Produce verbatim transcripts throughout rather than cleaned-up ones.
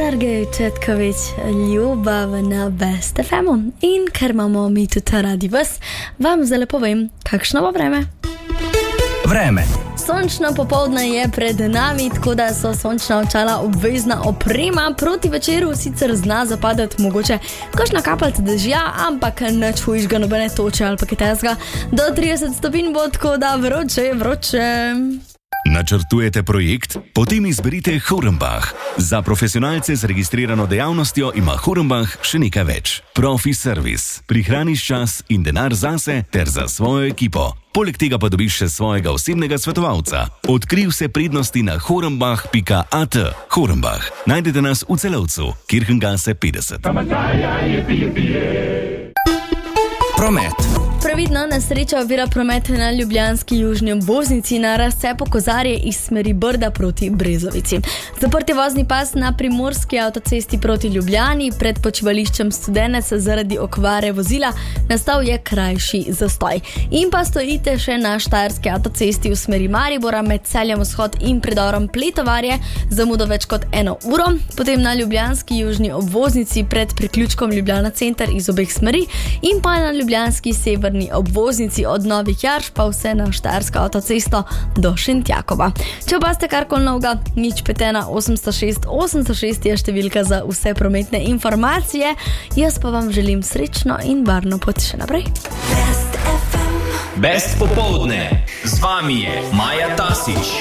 Sergej Četkovič, ljubav na Best ef emu. In ker imamo mi tudi radi vas, vam zelo povem, kakšno bo vreme. Vreme. Sončno popoldne je pred nami, tako da so sončna očala obvezna oprema. Proti večeru sicer zna zapadati mogoče kakšna kapalca dežja, ampak ne čuješ ga nobene toče ali pa kaj tezga. Do trideset stopinj bo, tako da vroče, vroče. Načrtujete projekt? Potem izberite Hornbach. Za profesionalce z registrirano dejavnostjo ima Hornbach še nekaj več. Profi servis. Prihraniš čas in denar zase ter za svojo ekipo. Poleg tega pa dobiš še svojega osebnega svetovalca. Odkrij vse prednosti na hornbach pika at. Hornbach. Najdete nas v Celovcu, Kirchengase petdeset. Promet. Previdno, nesreča ovira promet na ljubljanski južni obvoznici na razcepu Kozarje iz smeri Brda proti Brezovici. Zaprt je vozni pas na primorski avtocesti proti Ljubljani, pred počivališčem Studenec zaradi okvare vozila nastal je krajši zastoj. In pa stojite še na štajerski avtocesti v smeri Maribora med Celjem Vzhod in predorom Pletovarje, zamudo več kot eno uro, potem na ljubljanski južni obvoznici pred priključkom Ljubljana center iz obeh smeri in pa na ljubljanski sever obvoznici od Novih Jarš pa vse na štajersko avtocesto do Šentjakova. Če pa ste karkoli novega, nič pet ena osemsto šest osemsto šest je številka za vse prometne informacije. Jaz pa vam želim srečno in varno pot še naprej. Best ef em. Best popoldne. Z vami je Maja Tasič.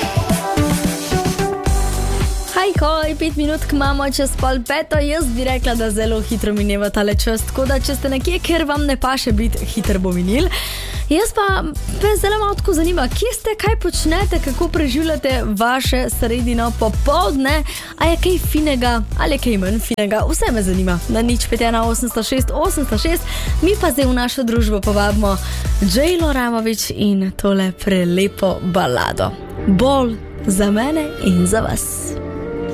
Haj, hoj, pet minutk imamo čez pol peto, jaz bi rekla, da zelo hitro mineva tale čas, tako da če ste nekje, ker vam ne paše biti, hiter bo minil. Jaz pa me zelo malo tako zanima, kje ste, kaj počnete, kako preživljate vaše sredino popoldne, a je kaj finega ali je kaj manj finega, vse me zanima. Na nič pet ena osemsto šest osemsto šest, mi pa zdaj v našo družbo povabimo Džejlo Ramovič in tole prelepo balado. Bolj za mene in za vas.